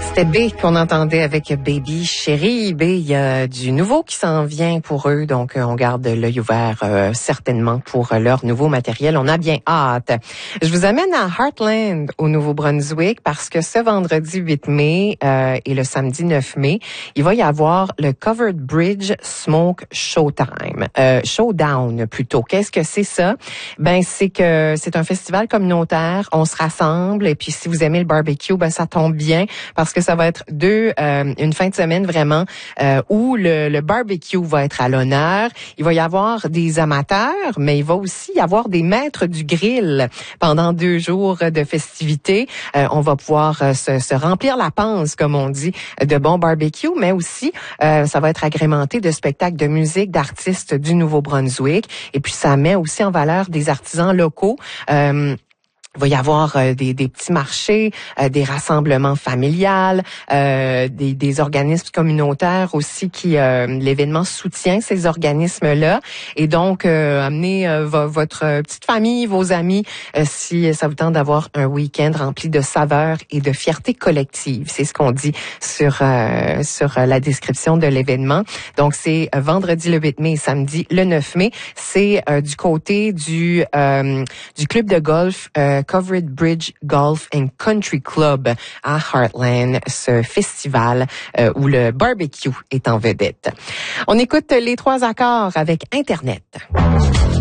C'était B qu'on entendait avec Baby Chérie. B, il y a du nouveau qui s'en vient pour eux, donc on garde l'œil ouvert certainement pour leur nouveau matériel. On a bien hâte. Je vous amène à Heartland au Nouveau-Brunswick parce que ce vendredi 8 mai et le samedi 9 mai, il va y avoir le Covered Bridge Smoke Showtime. Showdown plutôt. Qu'est-ce que c'est ça? Ben c'est que c'est un festival communautaire. On se rassemble et puis si vous aimez le barbecue, ben ça tombe bien parce que ça va être une fin de semaine vraiment où le barbecue va être à l'honneur. Il va y avoir des amateurs, mais il va aussi y avoir des maîtres du grill pendant 2 jours de festivités. On va pouvoir se remplir la panse, comme on dit, de bon barbecue, mais aussi ça va être agrémenté de spectacles de musique d'artistes du Nouveau-Brunswick. Et puis ça met aussi en valeur des artisans locaux. Il va y avoir des petits marchés, des rassemblements familiales, des organismes communautaires aussi qui l'événement soutient ces organismes-là. Et donc, amenez votre petite famille, vos amis, si ça vous tente d'avoir un week-end rempli de saveurs et de fierté collective. C'est ce qu'on dit sur la description de l'événement. Donc, c'est vendredi le 8 mai et samedi le 9 mai. C'est du côté du club de golf Covered Bridge Golf and Country Club à Heartland, ce festival où le barbecue est en vedette. On écoute les 3 accords avec Internet.